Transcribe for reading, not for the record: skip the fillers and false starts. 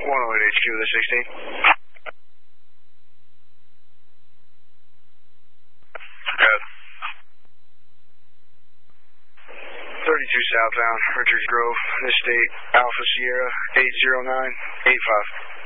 HQ with a 16. Good. 32 southbound, Richards Grove, Interstate, Alpha Sierra, 80985.